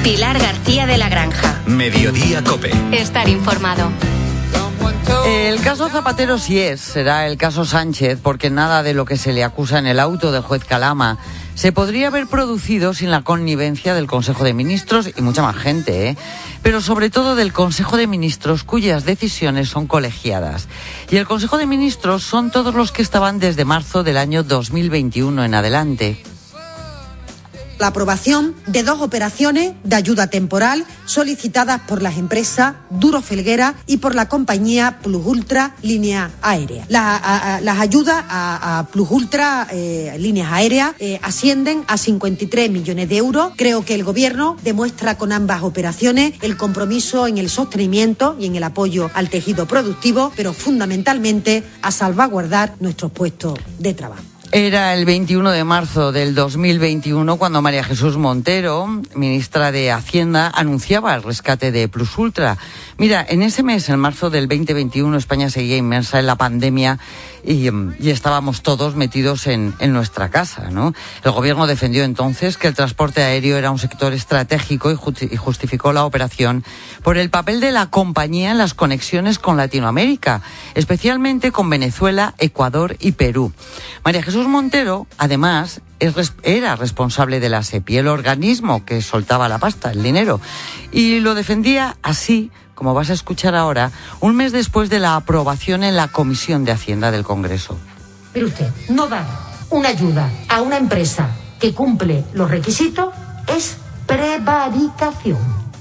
Pilar García de la Granja. Mediodía COPE. Estar informado. El caso Zapatero será el caso Sánchez, porque nada de lo que se le acusa en el auto del juez Calama se podría haber producido sin la connivencia del Consejo de Ministros y mucha más gente, pero sobre todo del Consejo de Ministros, cuyas decisiones son colegiadas. Y el Consejo de Ministros son todos los que estaban desde marzo del año 2021 en adelante. La aprobación de 2 operaciones de ayuda temporal solicitadas por las empresas Duro Felguera y por la compañía Plus Ultra Líneas Aéreas. Las ayudas a Plus Ultra Líneas Aéreas ascienden a 53 millones de euros. Creo que el Gobierno demuestra con ambas operaciones el compromiso en el sostenimiento y en el apoyo al tejido productivo, pero fundamentalmente a salvaguardar nuestros puestos de trabajo. Era el 21 de marzo del 2021 cuando María Jesús Montero, ministra de Hacienda, anunciaba el rescate de Plus Ultra. Mira, en ese mes, en marzo del 2021, España seguía inmersa en la pandemia y estábamos todos metidos en nuestra casa, ¿no? El Gobierno defendió entonces que el transporte aéreo era un sector estratégico y justificó la operación por el papel de la compañía en las conexiones con Latinoamérica, especialmente con Venezuela, Ecuador y Perú. María Jesús Montero, además, era responsable de la SEPI, el organismo que soltaba la pasta, el dinero, y lo defendía así, como vas a escuchar ahora, un mes después de la aprobación en la Comisión de Hacienda del Congreso. Pero usted, no dar una ayuda a una empresa que cumple los requisitos es prevaricación.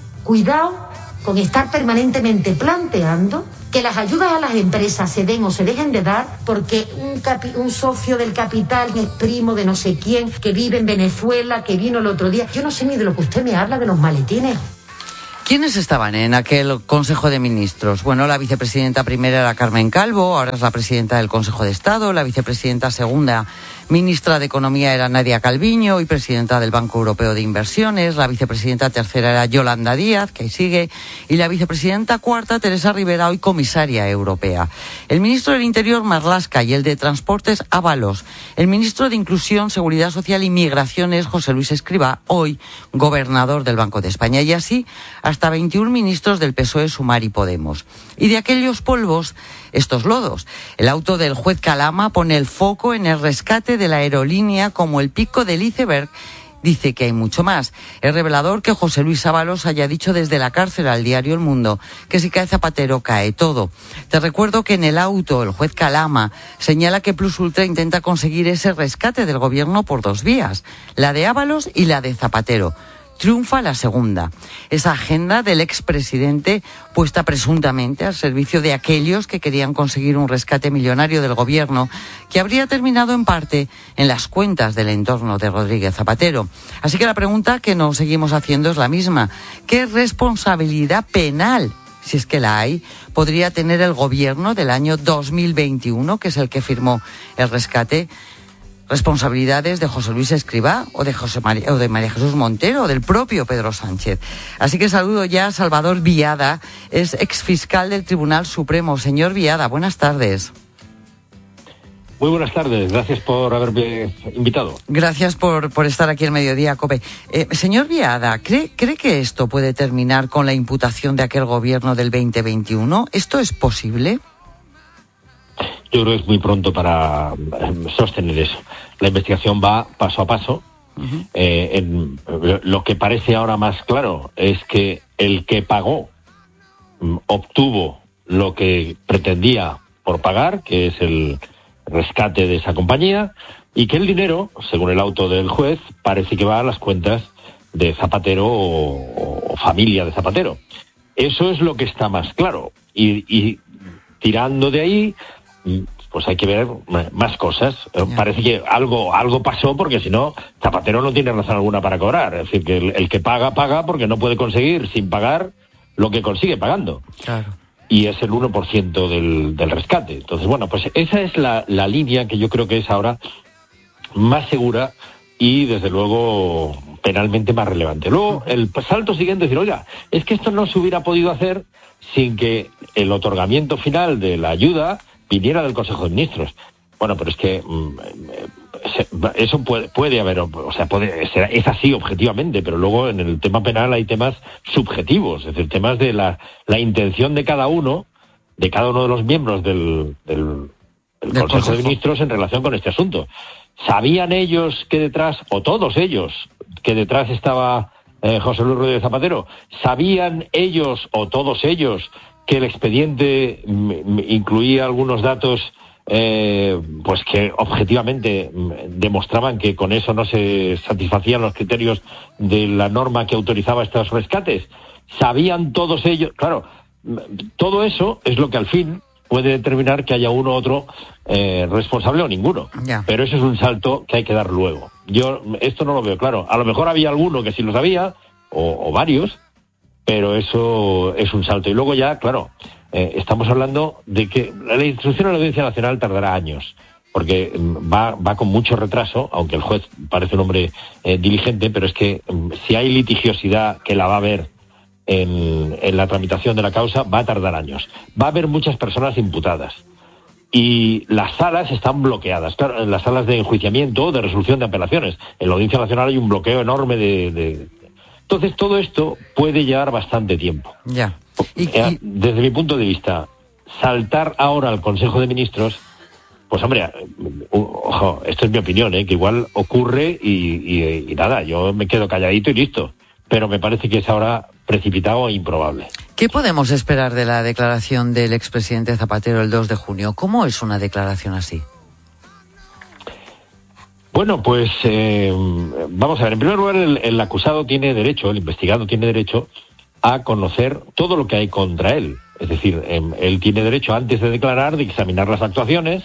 Cuidado con estar permanentemente planteando que las ayudas a las empresas se den o se dejen de dar porque un socio del capital es primo de no sé quién, que vive en Venezuela, que vino el otro día. Yo no sé ni de lo que usted me habla de los maletines. ¿Quiénes estaban en aquel Consejo de Ministros? Bueno, la vicepresidenta primera era Carmen Calvo, ahora es la presidenta del Consejo de Estado, la vicepresidenta segunda, ministra de Economía, era Nadia Calviño y presidenta del Banco Europeo de Inversiones, la vicepresidenta tercera era Yolanda Díaz, que ahí sigue, y la vicepresidenta cuarta, Teresa Rivera, hoy comisaria europea. El ministro del Interior, Marlaska, y el de Transportes, Ábalos. El ministro de Inclusión, Seguridad Social y Migraciones, José Luis Escrivá, hoy gobernador del Banco de España. Y así hasta 21 ministros del PSOE, Sumar y Podemos. Y de aquellos polvos, estos lodos. El auto del juez Calama pone el foco en el rescate de la aerolínea como el pico del iceberg. Dice que hay mucho más. Es revelador que José Luis Ábalos haya dicho desde la cárcel al diario El Mundo que si cae Zapatero, cae todo. Te recuerdo que en el auto el juez Calama señala que Plus Ultra intenta conseguir ese rescate del gobierno por 2 vías, la de Ábalos y la de Zapatero. Triunfa la segunda, esa agenda del expresidente puesta presuntamente al servicio de aquellos que querían conseguir un rescate millonario del gobierno que habría terminado en parte en las cuentas del entorno de Rodríguez Zapatero. Así que la pregunta que nos seguimos haciendo es la misma. ¿Qué responsabilidad penal, si es que la hay, podría tener el gobierno del año 2021, que es el que firmó el rescate? Responsabilidades de José Luis Escrivá o de María Jesús Montero o del propio Pedro Sánchez. Así que saludo ya a Salvador Viada, es exfiscal del Tribunal Supremo. Señor Viada, buenas tardes. Muy buenas tardes, gracias por haberme invitado. Gracias por estar aquí en Mediodía COPE. Señor Viada, ¿cree que esto puede terminar con la imputación de aquel gobierno del 2021? ¿Esto es posible? Yo creo que es muy pronto para sostener eso. La investigación va paso a paso. Lo que parece ahora más claro es que el que pagó obtuvo lo que pretendía por pagar, que es el rescate de esa compañía, y que el dinero, según el auto del juez, parece que va a las cuentas de Zapatero o familia de Zapatero. Eso es lo que está más claro. Y tirando de ahí, pues hay que ver más cosas. Parece que algo pasó, porque si no, Zapatero no tiene razón alguna para cobrar. Es decir, que el que paga, porque no puede conseguir sin pagar lo que consigue pagando. Claro. Y es el 1% del rescate. Entonces, bueno, pues esa es la línea que yo creo que es ahora más segura y, desde luego, penalmente más relevante. Luego, el salto siguiente es decir, oiga, es que esto no se hubiera podido hacer sin que el otorgamiento final de la ayuda viniera del Consejo de Ministros. Bueno, pero es que eso puede haber, o sea, es así objetivamente, pero luego en el tema penal hay temas subjetivos, es decir, temas de la intención de cada uno de los miembros del Consejo de Ministros en relación con este asunto. ¿Sabían ellos que detrás, o todos ellos, que detrás estaba José Luis Rodríguez Zapatero? ¿Sabían ellos o todos ellos que el expediente incluía algunos datos pues que objetivamente demostraban que con eso no se satisfacían los criterios de la norma que autorizaba estos rescates? ¿Sabían todos ellos? Claro, todo eso es lo que al fin puede determinar que haya uno u otro responsable o ninguno. Ya. Pero eso es un salto que hay que dar luego. Yo esto no lo veo claro. A lo mejor había alguno que sí lo sabía, o varios, pero eso es un salto. Y luego ya, claro, estamos hablando de que la instrucción a la Audiencia Nacional tardará años, porque va con mucho retraso, aunque el juez parece un hombre diligente, pero es que si hay litigiosidad, que la va a haber en la tramitación de la causa, va a tardar años. Va a haber muchas personas imputadas. Y las salas están bloqueadas, claro, en las salas de enjuiciamiento o de resolución de apelaciones. En la Audiencia Nacional hay un bloqueo enorme Entonces todo esto puede llevar bastante tiempo. Ya. Desde mi punto de vista, saltar ahora al Consejo de Ministros, pues hombre, ojo, esto es mi opinión, que igual ocurre y nada, yo me quedo calladito y listo. Pero me parece que es ahora precipitado e improbable. ¿Qué podemos esperar de la declaración del expresidente Zapatero el 2 de junio? ¿Cómo es una declaración así? Bueno, pues vamos a ver. En primer lugar, el acusado tiene derecho, el investigado tiene derecho a conocer todo lo que hay contra él. Es decir, él tiene derecho, antes de declarar, de examinar las actuaciones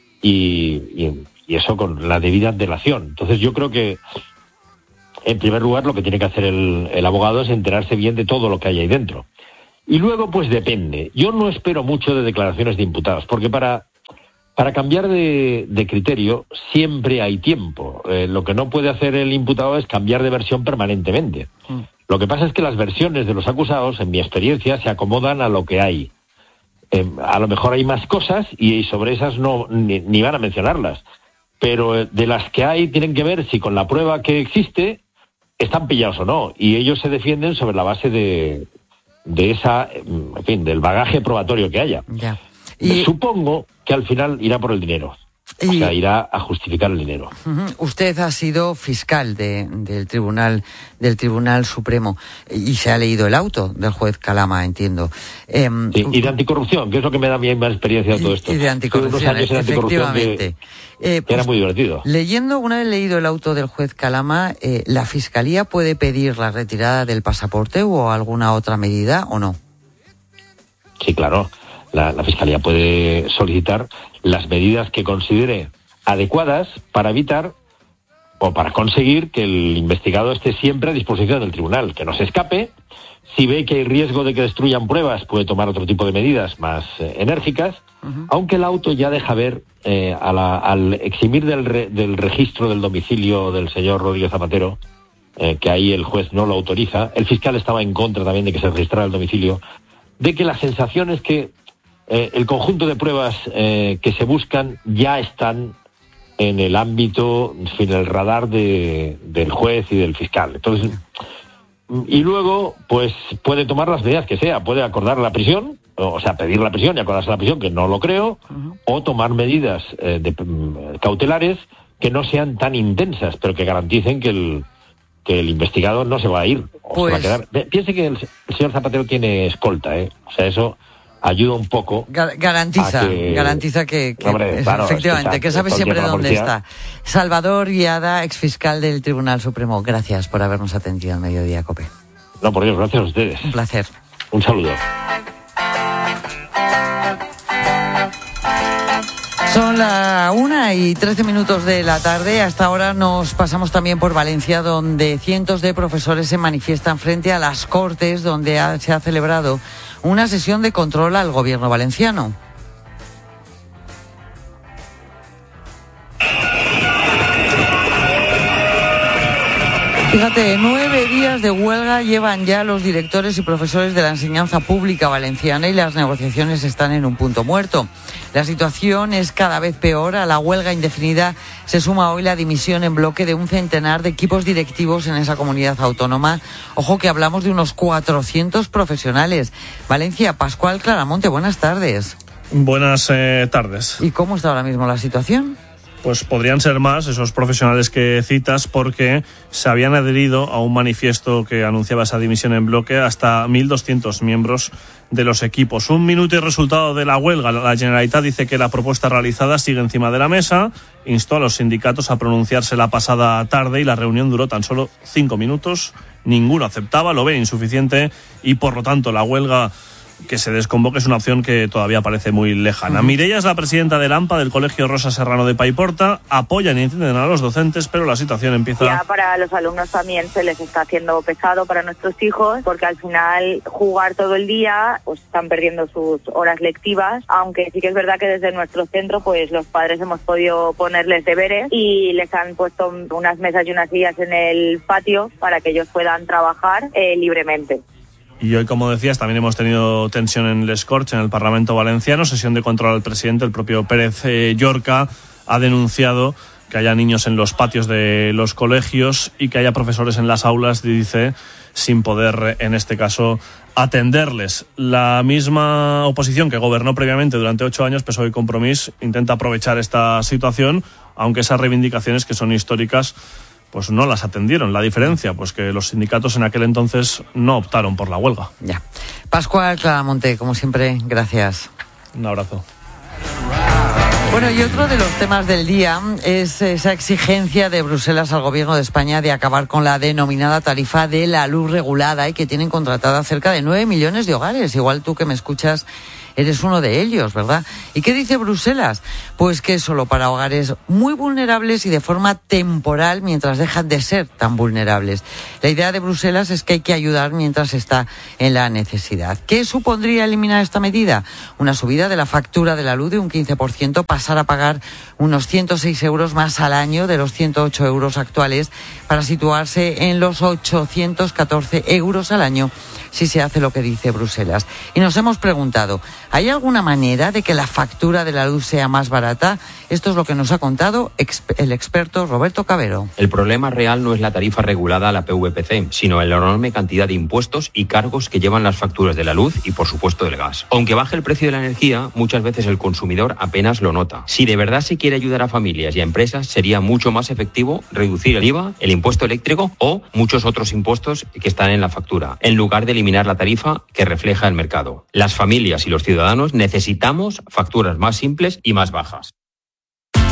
y eso con la debida antelación. Entonces yo creo que, en primer lugar, lo que tiene que hacer el abogado es enterarse bien de todo lo que hay ahí dentro. Y luego, pues depende. Yo no espero mucho de declaraciones de imputados, porque para cambiar de criterio siempre hay tiempo. Lo que no puede hacer el imputado es cambiar de versión permanentemente. Lo que pasa es que las versiones de los acusados, en mi experiencia, se acomodan a lo que hay. A lo mejor hay más cosas y sobre esas ni van a mencionarlas. Pero de las que hay tienen que ver si con la prueba que existe están pillados o no. Y ellos se defienden sobre la base de esa, en fin, del bagaje probatorio que haya. Ya. Supongo que al final irá por el dinero. O sea, irá a justificar el dinero. Usted ha sido fiscal del Tribunal Supremo y se ha leído el auto del juez Calama, entiendo. Sí, y de anticorrupción, que es lo que me da a mí más experiencia de todo esto. Y de anticorrupción, efectivamente. Que era muy divertido. Una vez leído el auto del juez Calama, ¿la Fiscalía puede pedir la retirada del pasaporte o alguna otra medida o no? Sí, claro. La Fiscalía puede solicitar las medidas que considere adecuadas para evitar o para conseguir que el investigado esté siempre a disposición del tribunal, que no se escape. Si ve que hay riesgo de que destruyan pruebas, puede tomar otro tipo de medidas más enérgicas, aunque el auto ya deja ver, al eximir del registro del domicilio del señor Rodríguez Zapatero, que ahí el juez no lo autoriza, el fiscal estaba en contra también de que se registrara el domicilio, de que la sensación es que el conjunto de pruebas que se buscan ya están en el ámbito, en el radar del juez y del fiscal. Entonces, y luego, pues puede tomar las medidas que sea, puede acordar la prisión, o sea, pedir la prisión y acordarse la prisión, que no lo creo, o tomar medidas cautelares que no sean tan intensas, pero que garanticen que el investigado no se va a ir, o se va a quedar. Piense que el señor Zapatero tiene escolta, o sea, eso ayuda un poco. Garantiza que hombre, claro, efectivamente, que sabe siempre dónde está. Salvador Guiada, exfiscal del Tribunal Supremo, gracias por habernos atendido al Mediodía COPE. No, por Dios, gracias a ustedes. Un placer. Un saludo. Son las 1:13 de la tarde. Hasta ahora nos pasamos también por Valencia, donde cientos de profesores se manifiestan frente a las Cortes, donde se ha celebrado una sesión de control al gobierno valenciano. Fíjate, 9 días de huelga llevan ya los directores y profesores de la enseñanza pública valenciana y las negociaciones están en un punto muerto. La situación es cada vez peor. A la huelga indefinida se suma hoy la dimisión en bloque de un centenar de equipos directivos en esa comunidad autónoma. Ojo que hablamos de unos 400 profesionales. Valencia, Pascual Claramonte, buenas tardes. Buenas tardes. ¿Y cómo está ahora mismo la situación? Pues podrían ser más esos profesionales que citas, porque se habían adherido a un manifiesto que anunciaba esa dimisión en bloque hasta 1.200 miembros de los equipos. 1 minuto y resultado de la huelga. La Generalitat dice que la propuesta realizada sigue encima de la mesa, instó a los sindicatos a pronunciarse la pasada tarde y la reunión duró tan solo 5 minutos. Ninguno aceptaba, lo ven insuficiente y por lo tanto la huelga que se desconvoque es una opción que todavía parece muy lejana. Mireia es la presidenta del AMPA, del Colegio Rosa Serrano de Paiporta. Apoyan y entienden a los docentes, pero la situación empieza... Ya para los alumnos también se les está haciendo pesado, para nuestros hijos, porque al final jugar todo el día, pues están perdiendo sus horas lectivas, aunque sí que es verdad que desde nuestro centro pues los padres hemos podido ponerles deberes y les han puesto unas mesas y unas sillas en el patio para que ellos puedan trabajar libremente. Y hoy, como decías, también hemos tenido tensión en Les Corts, en el Parlamento valenciano, sesión de control al presidente. El propio Pérez Llorca ha denunciado que haya niños en los patios de los colegios y que haya profesores en las aulas, dice, sin poder, en este caso, atenderles. La misma oposición que gobernó previamente durante 8 años, PSOE y Compromís, intenta aprovechar esta situación, aunque esas reivindicaciones, que son históricas, pues no las atendieron. La diferencia, pues que los sindicatos en aquel entonces no optaron por la huelga. Ya. Pascual Claramonte, como siempre, gracias. Un abrazo. Bueno, y otro de los temas del día es esa exigencia de Bruselas al Gobierno de España de acabar con la denominada tarifa de la luz regulada y que tienen contratada cerca de 9 millones de hogares. Igual tú que me escuchas eres uno de ellos, ¿verdad? ¿Y qué dice Bruselas? Pues que es solo para hogares muy vulnerables y de forma temporal mientras dejan de ser tan vulnerables. La idea de Bruselas es que hay que ayudar mientras está en la necesidad. ¿Qué supondría eliminar esta medida? Una subida de la factura de la luz de un 15%, pasar a pagar unos 106 euros más al año de los 108 euros actuales para situarse en los 814 euros al año si se hace lo que dice Bruselas. Y nos hemos preguntado, ¿hay alguna manera de que la factura de la luz sea más barata? Esto es lo que nos ha contado el experto Roberto Cabero. El problema real no es la tarifa regulada a la PVPC, sino la enorme cantidad de impuestos y cargos que llevan las facturas de la luz y, por supuesto, del gas. Aunque baje el precio de la energía, muchas veces el consumidor apenas lo nota. Si de verdad se quiere ayudar a familias y a empresas, sería mucho más efectivo reducir el IVA, el impuesto eléctrico o muchos otros impuestos que están en la factura, en lugar de eliminar la tarifa que refleja el mercado. Las familias y los ciudadanos necesitamos facturas más simples y más bajas.